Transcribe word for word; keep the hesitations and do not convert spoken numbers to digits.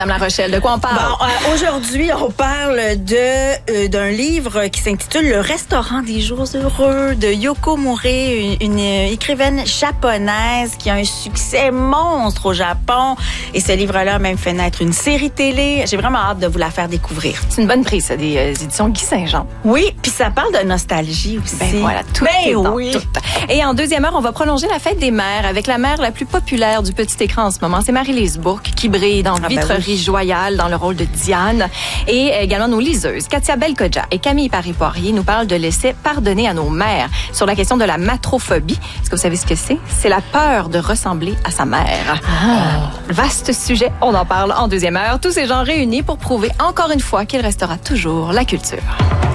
Madame La Rochelle, de quoi on parle? Bon, euh, aujourd'hui, on parle de euh, d'un livre qui s'intitule Le restaurant des jours heureux de Yoko Mure, une, une écrivaine japonaise qui a un succès monstre au Japon. Et ce livre-là a même fait naître une série télé. J'ai vraiment hâte de vous la faire découvrir. C'est une bonne prise, ça, des euh, éditions Guy Saint-Jean. Oui, puis ça parle de nostalgie aussi. Ben voilà, tout ben est dans oui. tout. Et en deuxième heure, on va prolonger la fête des mères avec la mère la plus populaire du petit écran en ce moment. C'est Marie-Lise Bourque qui brille dans Ah ben Vitrerie oui. Joyale dans le rôle de Diane. Et également nos liseuses, Katia Belkodja et Camille Paris-Poirier nous parlent de laisser pardonner à nos mères sur la question de la matrophobie. Est-ce que vous savez ce que c'est? C'est la peur de ressembler à sa mère. Ah. Vaste sujet, on en parle en deuxième heure. Tous ces gens réunis pour prouver encore une fois qu'il restera toujours la culture.